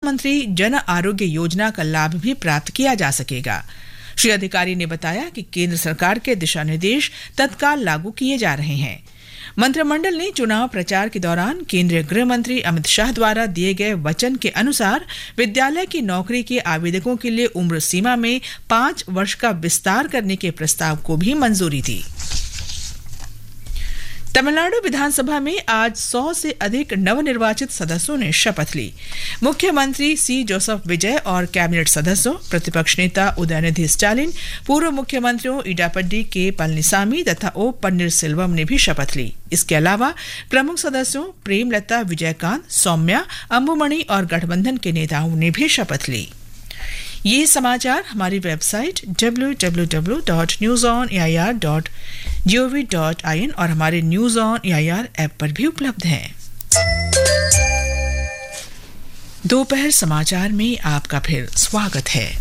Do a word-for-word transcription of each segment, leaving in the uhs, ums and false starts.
प्रधानमंत्री जन आरोग्य योजना का लाभ भी प्राप्त किया जा सकेगा। श्री अधिकारी ने बताया कि केंद्र सरकार के दिशा निर्देश तत्काल लागू किए जा रहे हैं। मंत्रिमंडल ने चुनाव प्रचार के दौरान केंद्रीय गृह मंत्री अमित शाह द्वारा दिए गए वचन के अनुसार विद्यालय की नौकरी के आवेदकों के लिए उम्र सीमा में पांच वर्ष का विस्तार करने के प्रस्ताव को भी मंजूरी दी। तमिलनाडु विधानसभा में आज सौ से अधिक नवनिर्वाचित सदस्यों ने शपथ ली। मुख्यमंत्री सी जोसेफ विजय और कैबिनेट सदस्यों, प्रतिपक्ष नेता उदयनिधि स्टालिन, पूर्व मुख्यमंत्रियों इडापड्डी के पलनीसामी तथा ओ पन्नीरसेल्वम ने भी शपथ ली। इसके अलावा प्रमुख सदस्यों प्रेमलता विजयकांत, सौम्या, अंबुमणि और गठबंधन के नेताओं ने भी शपथ ली। ये समाचार हमारी website W W W dot news on A I R dot G O V dot I N और हमारे news on A I R app पर भी उपलब्ध हैं। दोपहर समाचार में आपका फिर स्वागत है।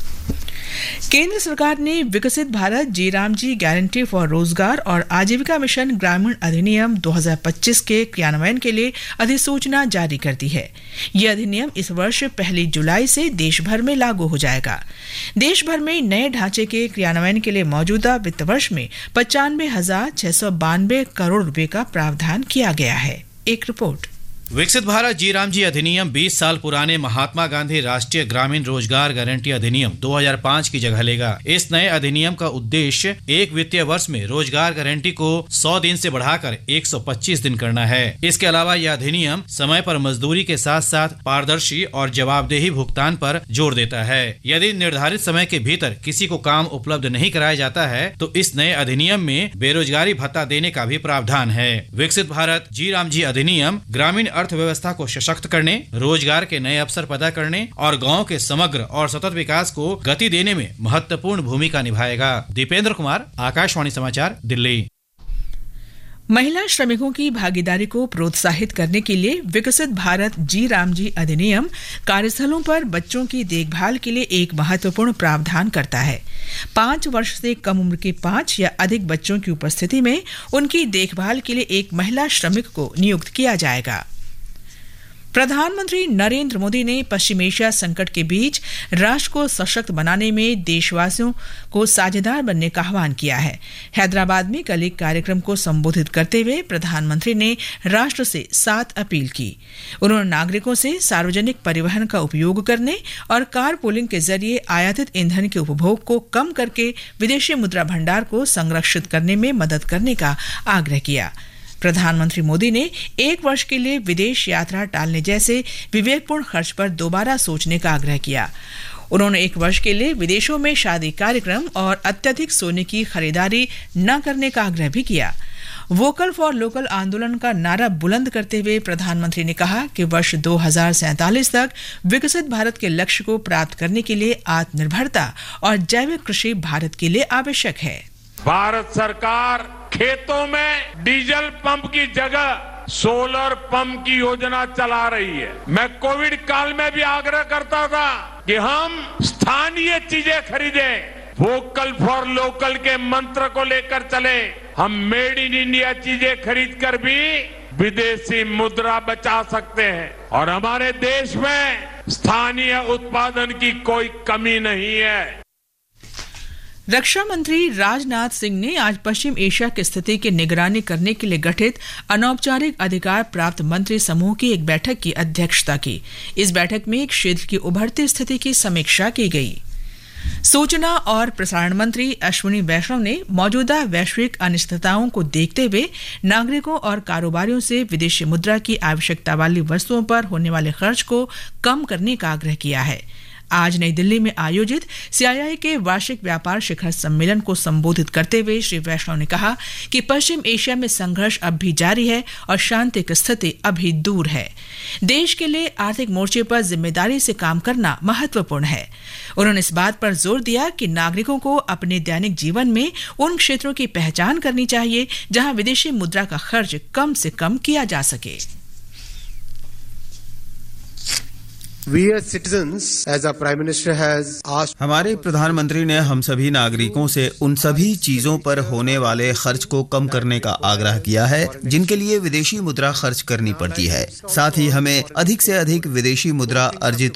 केंद्र सरकार ने विकसित भारत जी राम जी गारंटी फॉर रोजगार और आजीविका मिशन ग्रामीण अधिनियम दो हज़ार पच्चीस के क्रियान्वयन के लिए अधिसूचना जारी कर दी है। यह अधिनियम इस वर्ष पहली जुलाई से देश भर में लागू हो जाएगा। देश भर में नए ढांचे के क्रियान्वयन के लिए मौजूदा वित्त वर्ष में पचानवे हजार छह सौ बानवे करोड़ रुपए का प्रावधान किया गया है। एक रिपोर्ट। विकसित भारत जी राम जी अधिनियम बीस साल पुराने महात्मा गांधी राष्ट्रीय ग्रामीण रोजगार गारंटी अधिनियम दो हज़ार पाँच की जगह लेगा। इस नए अधिनियम का उद्देश्य एक वित्तीय वर्ष में रोजगार गारंटी को सौ दिन से बढ़ाकर एक सौ पच्चीस दिन करना है। इसके अलावा यह अधिनियम समय पर मजदूरी के साथ साथ पारदर्शी और जवाबदेही भुगतान पर जोर देता है। यदि निर्धारित समय के भीतर किसी को काम उपलब्ध नहीं कराया जाता है तो इस नए अधिनियम में बेरोजगारी भत्ता देने का भी प्रावधान है। विकसित भारत जी राम जी अधिनियम ग्रामीण अर्थव्यवस्था को सशक्त करने, रोजगार के नए अवसर पैदा करने और गांव के समग्र और सतत विकास को गति देने में महत्वपूर्ण भूमिका निभाएगा। दीपेंद्र कुमार, आकाशवाणी समाचार, दिल्ली। महिला श्रमिकों की भागीदारी को प्रोत्साहित करने के लिए विकसित भारत जी राम जी अधिनियम कार्यस्थलों पर बच्चों की देखभाल के लिए एक महत्वपूर्ण प्रावधान करता है। पांच वर्ष से कम उम्र के पांच या अधिक बच्चों की उपस्थिति में उनकी देखभाल के लिए एक महिला श्रमिक को नियुक्त किया जाएगा। प्रधानमंत्री नरेंद्र मोदी ने पश्चिम एशिया संकट के बीच राष्ट्र को सशक्त बनाने में देशवासियों को साझेदार बनने का आह्वान किया है। हैदराबाद में कल एक कार्यक्रम को संबोधित करते हुए प्रधानमंत्री ने राष्ट्र से सात अपील की। उन्होंने नागरिकों से सार्वजनिक परिवहन का उपयोग करने और कार पूलिंग के जरिए आयातित ईंधन के उपभोग को कम करके विदेशी मुद्रा भंडार को संरक्षित करने में मदद करने का आग्रह किया। प्रधानमंत्री मोदी ने एक वर्ष के लिए विदेश यात्रा टालने जैसे विवेकपूर्ण खर्च पर दोबारा सोचने का आग्रह किया। उन्होंने एक वर्ष के लिए विदेशों में शादी कार्यक्रम और अत्यधिक सोने की खरीदारी न करने का आग्रह भी किया। वोकल फॉर लोकल आंदोलन का नारा बुलंद करते हुए प्रधानमंत्री ने कहा कि वर्ष दो हज़ार सैंतालीस तक विकसित भारत के लक्ष्य को प्राप्त करने के लिए आत्मनिर्भरता और जैविक कृषि भारत के लिए आवश्यक है। भारत सरकार खेतों में डीजल पंप की जगह सोलर पंप की योजना चला रही है। मैं कोविड काल में भी आग्रह करता था कि हम स्थानीय चीजें खरीदें, वोकल फॉर लोकल के मंत्र को लेकर चले। हम मेड इन इंडिया चीजें खरीद कर भी विदेशी मुद्रा बचा सकते हैं और हमारे देश में स्थानीय उत्पादन की कोई कमी नहीं है। रक्षा मंत्री राजनाथ सिंह ने आज पश्चिम एशिया की स्थिति की निगरानी करने के लिए गठित अनौपचारिक अधिकार प्राप्त मंत्री समूह की एक बैठक की अध्यक्षता की। इस बैठक में क्षेत्र की उभरती स्थिति की समीक्षा की गई। सूचना और प्रसारण मंत्री अश्विनी वैष्णव ने मौजूदा वैश्विक अनिश्चितताओं को देखते हुए नागरिकों और कारोबारियों से विदेशी मुद्रा की आवश्यकता वाली वस्तुओं पर होने वाले खर्च को कम करने का आग्रह किया है। आज नई दिल्ली में आयोजित सी आई आई के वार्षिक व्यापार शिखर सम्मेलन को संबोधित करते हुए श्री वैष्णव ने कहा कि पश्चिम एशिया में संघर्ष अब भी जारी है और शांति की स्थिति अभी दूर है। देश के लिए आर्थिक मोर्चे पर जिम्मेदारी से काम करना महत्वपूर्ण है। उन्होंने इस बात पर जोर दिया कि नागरिकों को अपने दैनिक जीवन में उन क्षेत्रों की पहचान करनी चाहिए जहां विदेशी मुद्रा का खर्च कम से कम किया जा सके। We as citizens, as our Prime Minister has asked, हमारे प्रधानमंत्री ने हम सभी नागरिकों से उन सभी चीजों पर होने वाले खर्च को कम करने का आग्रह किया है जिनके लिए विदेशी मुद्रा खर्च करनी पड़ती है। साथ ही हमें अधिक से अधिक विदेशी मुद्रा अर्जित